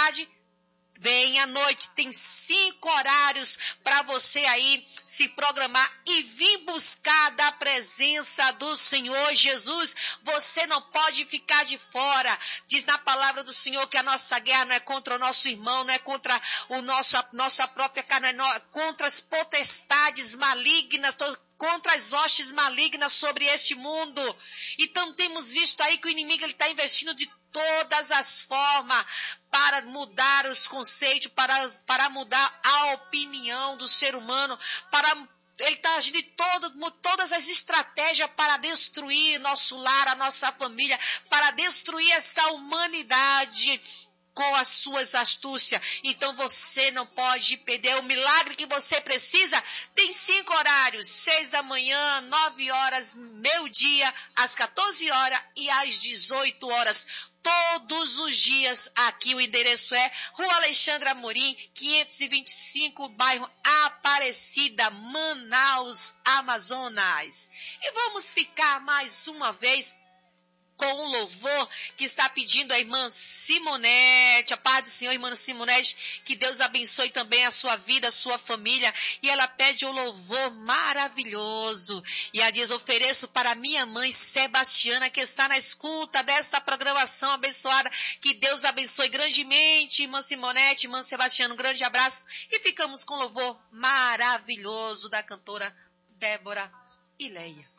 tarde, vem à noite. Tem 5 horários para você aí se programar e vir buscar da presença do Senhor Jesus. Você não pode ficar de fora. Diz na palavra do Senhor que a nossa guerra não é contra o nosso irmão, não é contra nossa própria carne, é contra as potestades malignas, contra as hostes malignas sobre este mundo. Então temos visto aí que o inimigo está investindo de todas as formas para mudar os conceitos, para mudar a opinião do ser humano, ele está agindo de todas as estratégias para destruir nosso lar, a nossa família, para destruir essa humanidade com as suas astúcias. Então você não pode perder o milagre que você precisa. Tem 5 horários, 6 da manhã, 9 horas, meio-dia, às 14 horas e às 18 horas. Todos os dias aqui o endereço é Rua Alexandre Amorim, 525, bairro Aparecida, Manaus, Amazonas. E vamos ficar mais uma vez com um louvor que está pedindo a irmã Simonete, a paz do Senhor, irmã Simonete, que Deus abençoe também a sua vida, a sua família, e ela pede um louvor maravilhoso, e ela diz: ofereço para minha mãe Sebastiana, que está na escuta dessa programação abençoada, que Deus abençoe grandemente, irmã Simonete, irmã Sebastiana, um grande abraço, e ficamos com o louvor maravilhoso da cantora Débora Ileia.